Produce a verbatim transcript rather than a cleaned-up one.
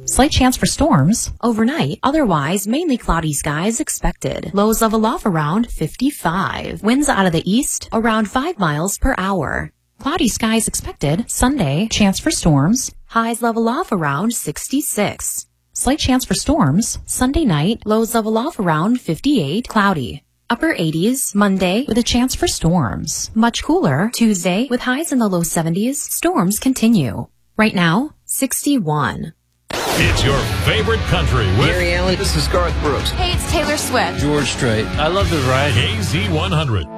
Slight chance for storms. Overnight, otherwise mainly cloudy skies expected. Lows level off around fifty-five. Winds out of the east around five miles per hour. Cloudy skies expected. Sunday, chance for storms. Highs level off around sixty-six. Slight chance for storms. Sunday night, lows level off around fifty-eight. Cloudy. Upper eighties, Monday, with a chance for storms. Much cooler, Tuesday, with highs in the low seventies. Storms continue. Right now, sixty-one. It's your favorite country with Gary Allen. This is Garth Brooks. Hey, it's Taylor Swift. George Strait. I love the ride. K Z one hundred.